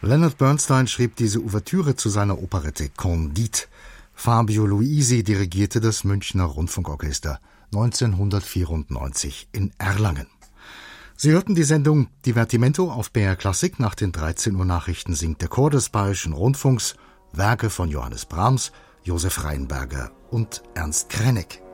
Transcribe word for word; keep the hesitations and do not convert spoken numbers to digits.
Leonard Bernstein schrieb diese Ouvertüre zu seiner Operette Candide. Fabio Luisi dirigierte das Münchner Rundfunkorchester neunzehnhundertvierundneunzig in Erlangen. Sie hörten die Sendung Divertimento auf B R Klassik. Nach den dreizehn Uhr Nachrichten singt der Chor des Bayerischen Rundfunks Werke von Johannes Brahms, Josef Rheinberger und Ernst Krenek.